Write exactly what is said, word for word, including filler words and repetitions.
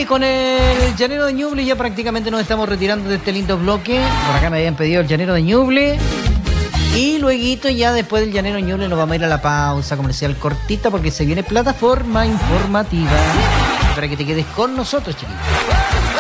Oye, con el llanero de Ñuble ya prácticamente nos estamos retirando de este lindo bloque. Por acá me habían pedido el llanero de Ñuble. Y luego ya después del llanero de Ñuble nos vamos a ir a la pausa comercial cortita porque se viene plataforma informativa. Para que te quedes con nosotros, chiquillos.